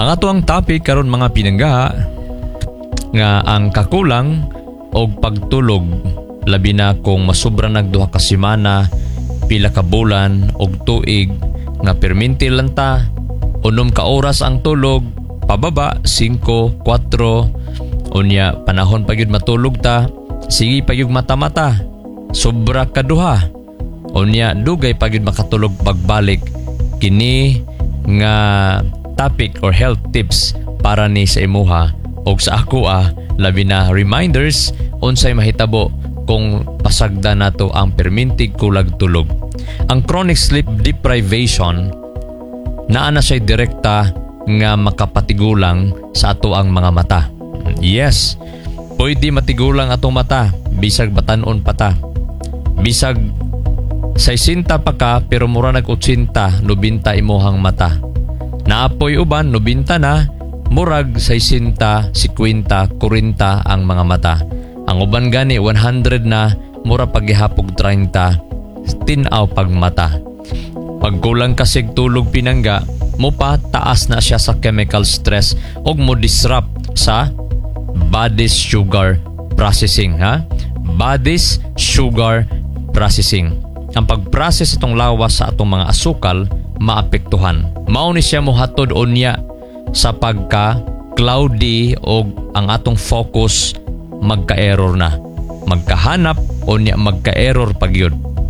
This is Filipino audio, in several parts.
Ang ato ang topic karon mga pinangga nga ang kakulang og pagtulog labi na kung masobra nagduha ka semana, pila ka bulan og tuig nga perminti lang ta 6 ka oras ang tulog pababa 5, 4 unya panahon pagyud matulog ta sige pagyud mata-mata sobra kaduha unya dugay pagyud makatulog pagbalik kini nga topic or health tips para ni sa imuha og sa ako labi na reminders unsay mahitabo kung pasagda nato ang permintig kulag tulog. Ang chronic sleep deprivation naa na siya direkta nga makapatigulang sa ato ang mga mata. Yes, pwede matigulang atong mata bisag batanon pa ta. Bisag 60 pa ka pero mura nag 80, 90 imuhang mata. Naapoy uban 90 na, murag 60, 50, 40 ang mga mata. Ang uban gani 100 na, mura paghihapog 30, tinaw pag mata. Pagkulang kasig tulog pinangga, mo pa taas na siya sa chemical stress og mo disrupt sa body's sugar processing body's sugar processing. Ang pag-process itong lawas sa atong mga asukal maapektuhan. Mao ni siya mohatod unya sa pagka cloudy o ang atong focus magka-error na. Magkahanap unya magka-error pagyud.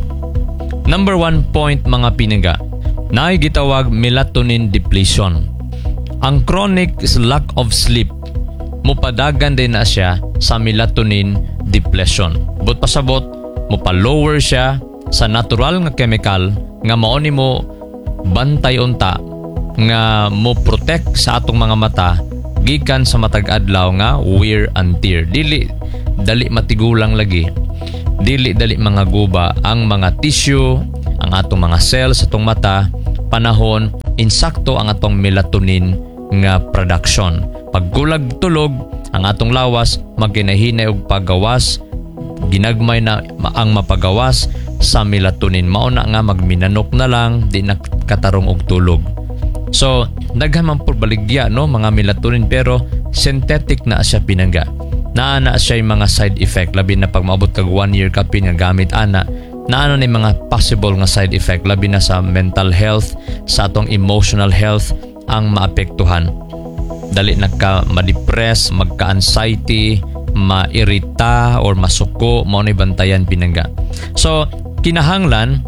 Number 1 point mga pinangga, naay gitawag melatonin depletion. Ang chronic lack of sleep mupadagan din na siya sa melatonin depletion. But pasabot mupa-lower siya sa natural nga chemical nga mao nimo bantay unta nga mo protect sa atong mga mata gikan sa matag adlaw nga wear and tear. Dili dali matigulang lagi, dili dali mga guba ang mga tissue, ang atong mga cells sa atong mata panahon insakto ang atong melatonin nga production. Pagkulag tulog ang atong lawas magkinahinay og pagawas, ginagmay na ang mapagawas sa melatonin. Mauna nga magminanok na lang, di na katarong og tulog. So, daghan man po baligya mga melatonin pero synthetic na siya pinangga. Naana siya yung mga side effect labi na pag maabot kag 1 year ka gamit ana. Naano ni mga possible nga side effect labi na sa mental health, sa atong emotional health ang maapektuhan. Dali na ka ma-depress, magka-anxiety, mairita or masuko, mao ni bantayan pinangga. So, kinahanglan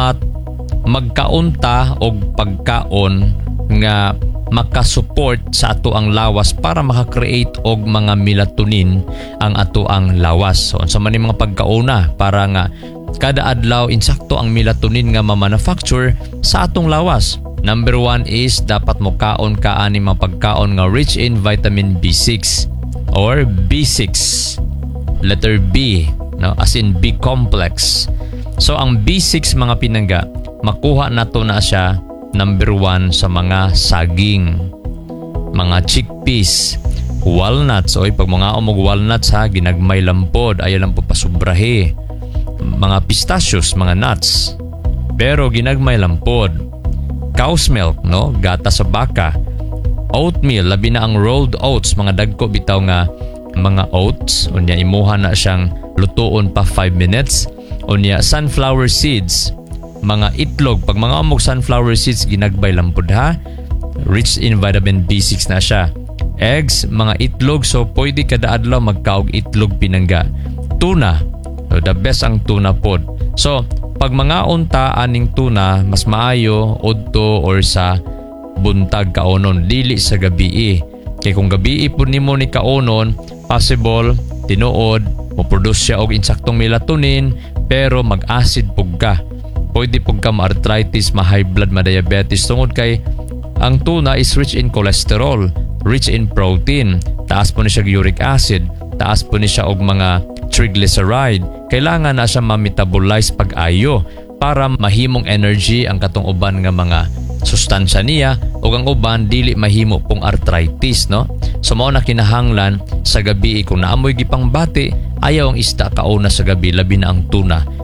magkaunta og pagkaon nga makasupport sa ato ang lawas para maka-create og mga melatonin ang ato ang lawas. So, unsa man ni mga pagkauna para nga kada adlaw insakto ang melatonin nga ma-manufacture sa atong lawas. Number 1 is dapat mo kaon ka ani mga pagkaon nga rich in vitamin B6 or B6. Letter B, as in B complex. So ang B6 mga pinangga, makuha nato na siya number 1 sa mga saging, mga chickpeas, walnuts. Oy, pag mga umog walnuts ginagmay lampod, ayaw lang po pasubrahe. Mga pistachios, mga nuts, pero ginagmay lampod. Cow's milk, gata sa baka. Oatmeal, labi na ang rolled oats, mga dagko bitaw nga mga oats. Unya imuha na siyang lutuon pa 5 minutes. Unya sunflower seeds, mga itlog. Pag mga umog sunflower seeds, ginagbay lampod rich in vitamin B6 na siya. Eggs, mga itlog. So pwede kada adlaw magkaog itlog pinangga. Tuna, the best ang tuna pod. So pag mga unta aning tuna, mas maayo udto or sa buntag kaonon, dili sa gabi. Kay kung gabi po nimo ni kaonon, possible tinuod mo produce siya og insaktong melatonin pero mag-acid pug ka. Pwede pug ka ma-arthritis, ma-high blood, ma-diabetes tungod kay ang tuna is rich in cholesterol, rich in protein, taas po ni siya uric acid, taas po ni siya og mga triglyceride. Kailangan na siya ma-metabolize pag-ayo para mahimong energy ang katong uban nga mga sustansya niya o ang uban dili mahimo pong arthritis. So mao na kinahanglan sa gabi kung naamoy gipang bati, ayaw ang isda kauna sa gabi labi na ang tuna.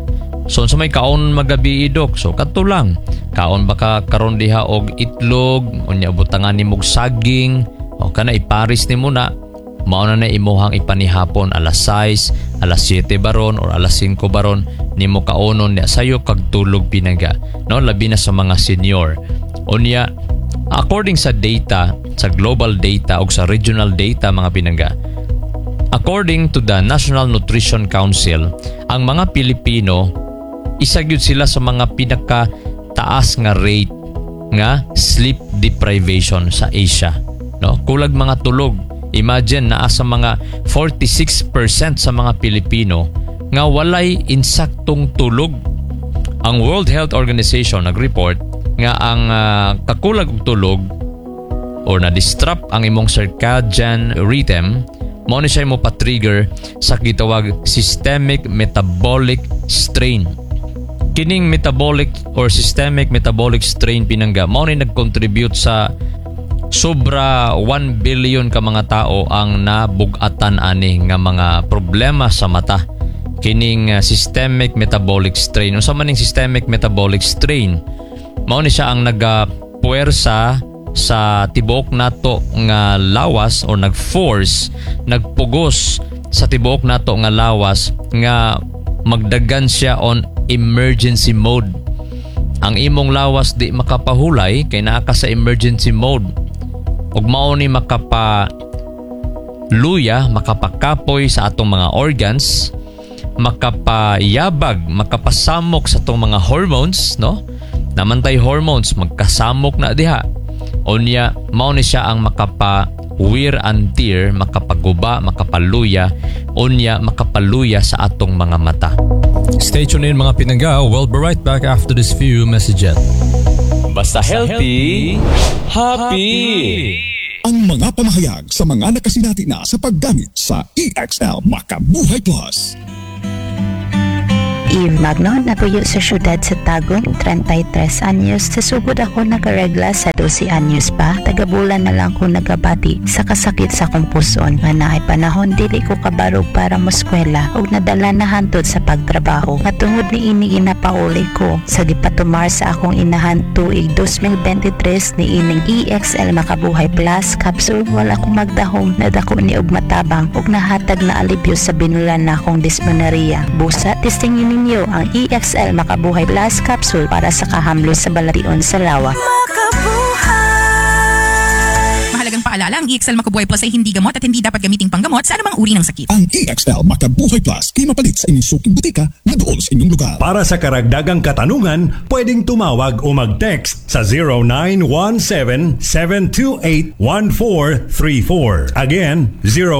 So sa may kaon magabi idok. So kadto lang. Kaon baka karon diha og itlog, unya butangan nimog saging, o kana iparis nimo na. Mao na imuhang ipanihapon alas 6, alas 7 baron or alas 5 baron nimo kaonon niya sayo kag tulog pinangga. No, labi na sa mga senior. Unya according sa data, sa global data o sa regional data mga pinangga, according to the National Nutrition Council, ang mga Pilipino isa gyud sila sa mga pinaka taas nga rate nga sleep deprivation sa Asia. No, kulag mga tulog. Imagine naa sa mga 46% sa mga Pilipino nga walay insaktong tulog. Ang World Health Organization nag-report nga ang kakulag og tulog or na-disrupt ang imong circadian rhythm mao ni siya mo pa-trigger sa gitawag systemic metabolic strain. Kining metabolic or systemic metabolic strain pinangga mao ni nag-contribute sa sobra 1 billion ka mga tao ang nabugatan ani nga mga problema sa mata. Kining systemic metabolic strain. Unsa man ning systemic metabolic strain? Mao ni siya ang nagapuwersa sa tibuok nato nga lawas or nagforce, nagpugos sa tibuok nato nga lawas nga magdagan siya on emergency mode. Ang imong lawas di makapahulay kay naa ka sa emergency mode. Ug mao ni makapaluya, makapakapoy sa atong mga organs, makapayabag, makapasamok sa atong mga hormones, no? Namantay hormones magkasamok na diha. Unya mao ni siya ang makapa-wear and tear, makapaguba, makapaluya, unya makapaluya sa atong mga mata. Stay tuned in mga pinangga. We'll be right back after this few messages. Basta healthy, happy! Ang mga pamahayag sa mga nakasinati na sa paggamit sa EXL Makabuhay Plus. Eve Magno, natuyo sa syudad sa Tagum, 33 anyos. Sa sugod ako nakaregla sa 12 anyos pa. Tagabulan na lang ko nagabati sa kasakit sa kumpuson. Nga naay panahon, dili ko kabarog para moskwela o nadala na hantod sa pagtrabaho. Matungod ni ini ginapauli ko sa gipatumar sa akong inahan tuig 2023 ni ining EXL Makabuhay Plus capsule. Wala ko magdahom na dako ni og matabang og nahatag na alibyo sa binulan na akong dysmenorrhea. Busa, testingin ninyo ang EXL Makabuhay Plus capsule para sa kahamlo sa balation sa lawa. Mahalagang paalala, ang EXL Makabuhay Plus ay hindi gamot at hindi dapat gamiting panggamot sa anumang uri ng sakit. Ang EXL Makabuhay Plus ay mapalit sa inyong suking butika na doon sa inyong lugar. Para sa karagdagang katanungan, pwedeng tumawag o mag-text sa 0917-728-1434. Again,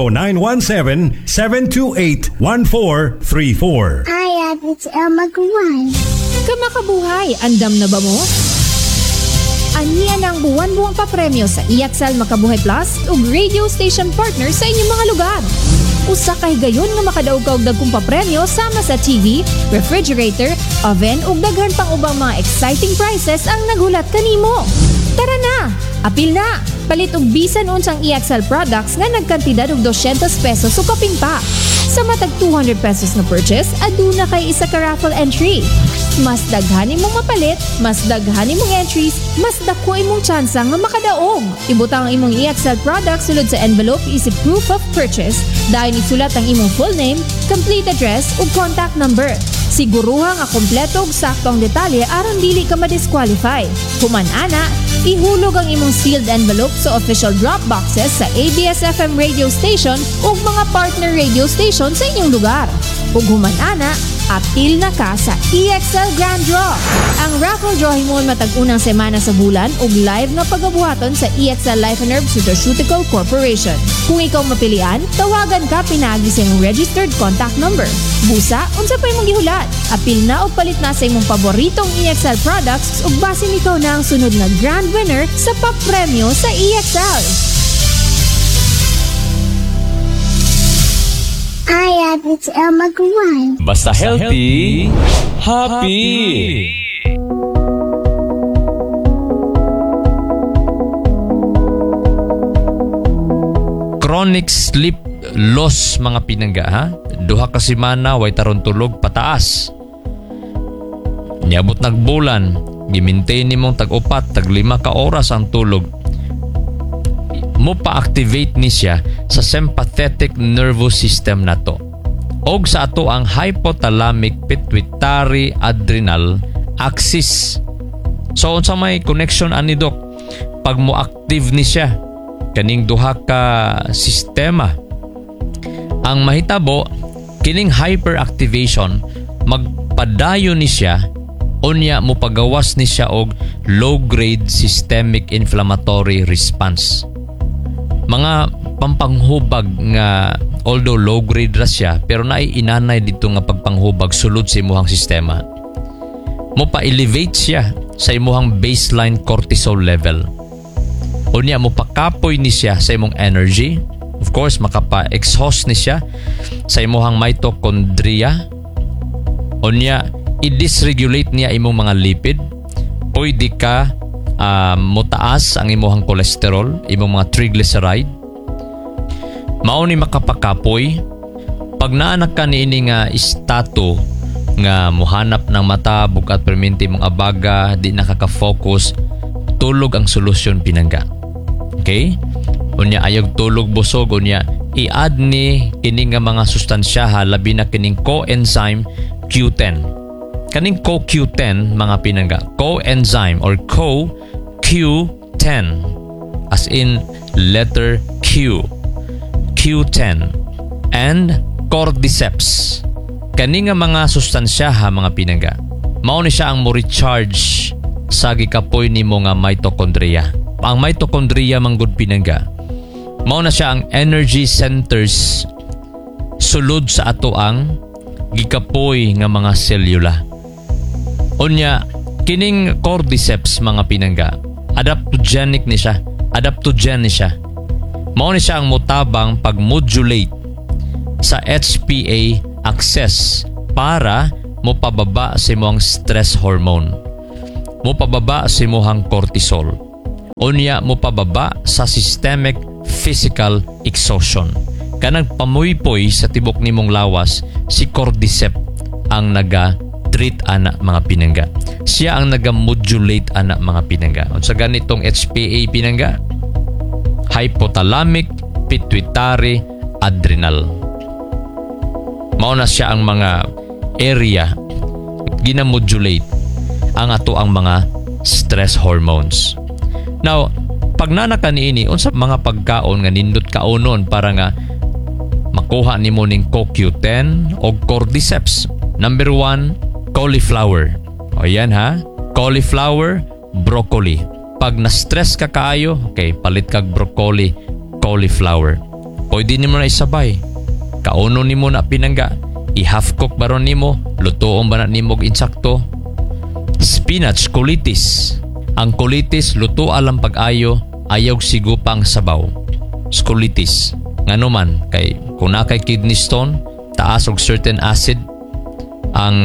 0917-728-1434. It's Elma Guay. Kamakabuhay, andam na ba mo? Aniya ng buwan-buwang papremyo sa EXL Makabuhay Plus ug radio station partner sa inyong mga lugar. Usa kay gayon nga makadaog ka og dagkong papremyo sama sa TV, refrigerator, oven ug daghan pang ubang mga exciting prizes ang naghulat kanimo. Tara na! Apil na! Palit og bisan unsang EXL products nga nagkantidad og 200 pesos o kaping pa. Sa matag 200 pesos na purchase, aduna kay isa ka raffle entry. Mas daghanin mong mapalit, mas daghanin mong entries, mas dako imong tsansa nga makadaog. Ibutang ang imong EXL product sulod sa envelope isip proof of purchase. Dahil isulat ang imong full name, complete address ug contact number. Siguruha nga kompleto ug saktong detalye aron dili ka ma-disqualify. Human ana, ihulog ang imong sealed envelope sa official drop boxes sa ABS-FM radio station ug mga partner radio station sa inyong lugar. Ug human ana, apil na ka sa EXL Grand Draw. Ang raffle draw himon matag unang semana sa bulan ug live nga pagabuhaton sa EXL Life and Herb Nutraceutical Corporation. Kung ikaw mapilian, tawagan ka pinaagi sa imong registered contact number. Busa, unsa pa imong gihulat? Apil na o palit na sa imong paboritong EXL products ug basin ikaw na ang sunod nga grand winner sa papremyo sa EXL. It's Elma Guay. Basta healthy, happy! Chronic sleep loss mga pinangga ha. Duha ka semana way taron tulog pataas. niabot nagbulan, gimaintain nimong tag-4 tag-5 ka oras ang tulog, mo pa-activate ni siya sa sympathetic nervous system nato og sa ato ang hypothalamic pituitary adrenal axis. So unsa may connection ani Dok? Pag mo active ni siya kaning duha ka sistema, ang mahitabo kining hyperactivation magpadayon ni siya unya mo pagawas ni siya og low grade systemic inflammatory response. Mga pampanghubag nga although low grade ra siya pero naay inanay dito nga pagpanghubag sulod sa imuhang sistema. Mo pa-elevate siya sa imuhang baseline cortisol level. Unya mo pakapoy ni siya sa imong energy. Of course, makapa-exhaust ni siya sa imuhang mitochondria. Unya i-dysregulate niya imong mga lipid. Pwede ka mutaas ang imuhang cholesterol, imong mga triglyceride. Mao ni makapakapoy pag naanak ka niini nga estado nga muhanap ng mata bukat perminti mong abaga, di nakaka-focus, tulog ang solusyon pinangga. Okay? Unya ayog tulog busog, unya i-add ni kini nga mga sustansyaha labi na kining coenzyme Q10. Kaning CoQ10 mga pinangga, coenzyme or CoQ10 as in letter Q, Q10 and cordyceps. Kani nga mga sustansyaha mga pinangga, mao ni siya ang mo recharge sa gikapoy nimo nga mitochondria. Ang mitochondria manggod pinangga, mao na siya ang energy centers sulod sa ato ang gikapoy nga mga selula. Unya kining cordyceps mga pinangga, adaptogenic ni siya, adaptogen ni siya. Mao ni siya ang motabang pag-modulate sa HPA axis para mo pababa sa imong stress hormone, mo pababa sa imong cortisol, unya mo pababa sa systemic physical exhaustion. Kanang pamuypoy sa tibok nimong lawas, si cordyceps ang naga-treat ana mga pinangga. Siya ang naga-modulate ana mga pinangga. Unsa ganitong HPA pinangga? Hypothalamic pituitary adrenal. Mao na siya ang mga area ginamodulate ang ato ang mga stress hormones. Now, pag nanaka niini unsa mga pagkaon nga nindot kaonon para nga makuha nimo ning CoQ10 o cordyceps. Number 1, cauliflower. O yan ha, cauliflower, broccoli. Pag na-stress ka kaayo, okay, palit kag broccoli, cauliflower. Pwede nimo na isabay. Kauno nimo na pinangga, i-half cook baron nimo, lutoon ba na nimo og insakto. Spinach, colitis. Ang colitis luto alang pag-ayo, ayaw sigupang sabaw. Colitis. Ngano man kay kung nakay kidney stone, taas og certain acid ang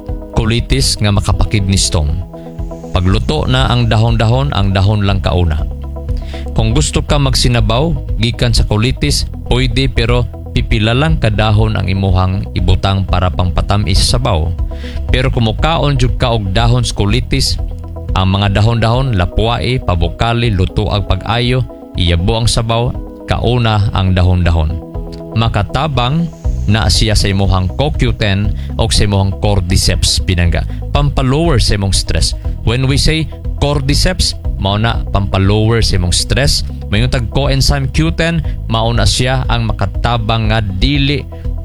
colitis nga makapakidney stone. Pagluto na ang dahon-dahon, ang dahon lang kauna. Kung gusto ka magsinabaw gikan sa colitis, pwede pero pipila lang kadahon ang imuhang ibutang para pangpatamis sa sabaw. Pero kung mukaon jud ka og dahon sa colitis, ang mga dahon-dahon lapuai, pabukali, luto ang pag-ayo, iyabo ang sabaw, kauna ang dahon-dahon. Makatabang na siya sa imuhang CoQ10 o sa imuhang cordyceps pinangga. Pampalower sa imong stress. When we say cordyceps, mao na pampalower sa imong stress. Mayong tag coenzyme Q10, mao na siya ang makatabang nga dili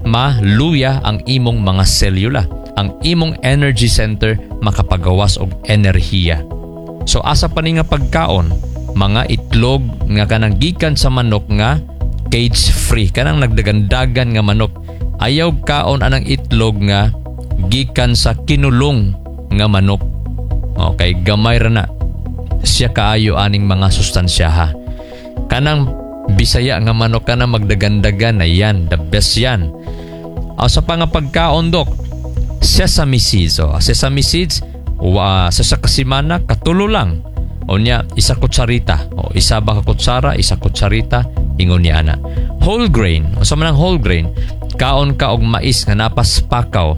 maluya ang imong mga selula. Ang imong energy center makapagawas og enerhiya. So asa pa ni nga pagkaon, mga itlog nga kanang gikan sa manok nga cage free, kanang nagdagandagan nga manok. Ayaw kaon anang itlog nga gikan sa kinulong nga manok. Okay, gamay ra na siya kaayo aning mga sustansyaha. Kanang Bisaya nga manok ka na magdagandagan na yan, the best yan. Sa pangapagkaon, Dok, sesame seeds. Sesame seeds, sa kasimana, katulo lang. O niya, isa kutsarita. O isa ba kutsara, isa kutsarita, ingon niya na. Whole grain, o sa manang whole grain, kaon ka og mais nga napas pakaw,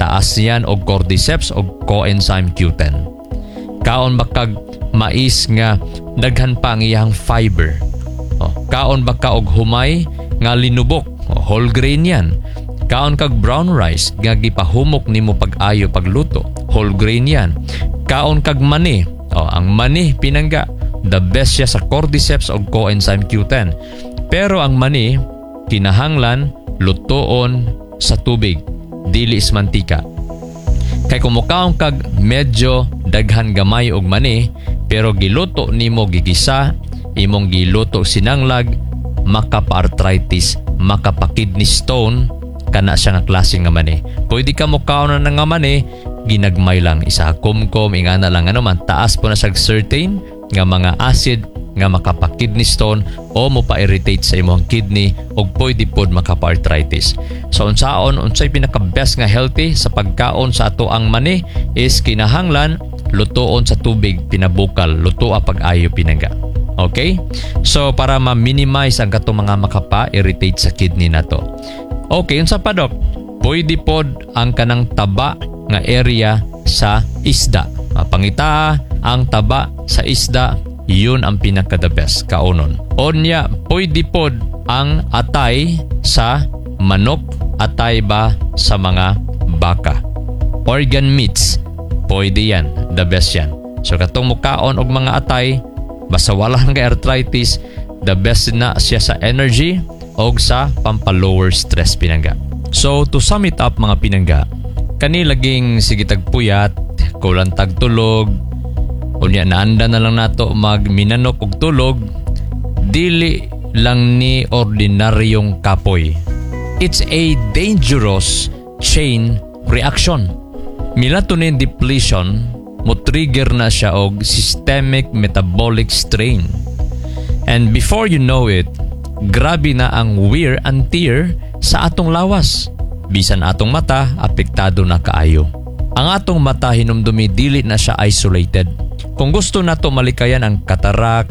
taas yan og cordyceps og coenzyme Q10. Kaon ba kag mais nga daghan pa ang iyang fiber. Kaon ba ka og humay nga linubok, whole grain yan. Kaon kag brown rice nga gipahumok nimo pag-ayo pagluto, whole grain yan. Kaon kag mani, ang mani pinangga, the best siya sa cordyceps o coenzyme Q10. Pero ang mani kinahanglan lutoon sa tubig, dili is mantika. Kay kung mukaon kag medyo daghan gamay og mani pero giluto nimo gigisa, imong giluto sinanglag, makapa-arthritis, makapa-kidney stone, kana siya nga klase nga mani. Pwede ka mukaon na nga mani, ginagmay lang, isa kumkom, ingana lang man, taas po na sa certain nga mga acid nga makapa-kidney stone o mopa-irritate sa imong kidney o pwede pod makapa-arthritis. So unsay pinaka-best nga healthy sa pagkaon sa ato ang mani is kinahanglan lutoon sa tubig pinabukal, lutoa pag-ayo pinangga. Okay? So para ma-minimize ang katong mga makapa-irritate sa kidney nato. Okay, unsa pa dok? Pwede pod ang kanang taba nga area sa isda. Pangita ang taba sa isda, yun ang pinaka-the best kaunon. Onya, pwede pod ang atay sa manok, atay ba sa mga baka. Organ meats, pwede yan, the best yan. So katong mukaon og mga atay, basta wala nga arthritis, the best na siya sa energy o sa pampalower stress pinangga. So to sum it up mga pinangga, kani laging sige tagpuyat, kulang tagtulog, unya naanda na lang nato magminanok og tulog, dili lang ni ordinaryong kapoy. It's a dangerous chain reaction. Melatonin depletion mo trigger na siya og systemic metabolic strain. And before you know it, grabe na ang wear and tear sa atong lawas. Bisan atong mata, apektado na kaayo. Ang atong mata hinumdumi dili na siya isolated. Kung gusto nato malikayan ang katarak,